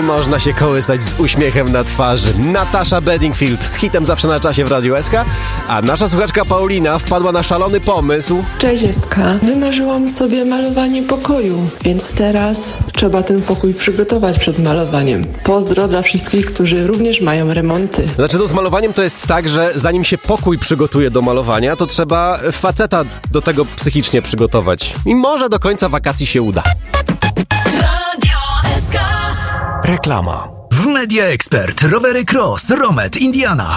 można się kołysać z uśmiechem na twarzy. Natasza Bedingfield z hitem Zawsze na czasie w Radiu SK, a nasza słuchaczka Paulina wpadła na szalony pomysł. Cześć SK, wymarzyłam sobie malowanie pokoju, więc teraz trzeba ten pokój przygotować przed malowaniem. Pozdro dla wszystkich, którzy również mają remonty. Znaczy, z malowaniem to jest tak, że zanim się pokój przygotuje do malowania, to trzeba faceta do tego psychicznie przygotować. I może do końca wakacji się uda. Radio SK. Reklama. W Media Expert rowery Cross, Romet, Indiana.